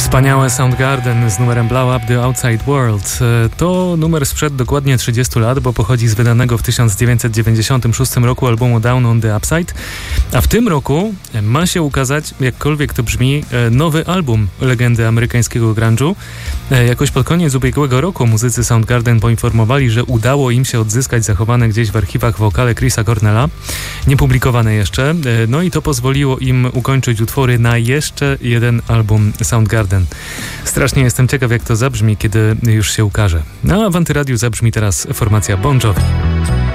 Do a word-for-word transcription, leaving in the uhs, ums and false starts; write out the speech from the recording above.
Wspaniałe Soundgarden z numerem Blow Up the Outside World. To numer sprzed dokładnie trzydziestu lat, bo pochodzi z wydanego w tysiąc dziewięćset dziewięćdziesiątym szóstym roku albumu Down on the Upside, a w tym roku ma się ukazać, jakkolwiek to brzmi, nowy album legendy amerykańskiego grunge'u. Jakoś pod koniec ubiegłego roku muzycy Soundgarden poinformowali, że udało im się odzyskać zachowane gdzieś w archiwach wokale Chrisa Cornella, niepublikowane jeszcze, no i to pozwoliło im ukończyć utwory na jeszcze jeden album Soundgarden. Strasznie jestem ciekaw, jak to zabrzmi, kiedy już się ukaże. No a w Antyradiu zabrzmi teraz formacja Bon Jovi.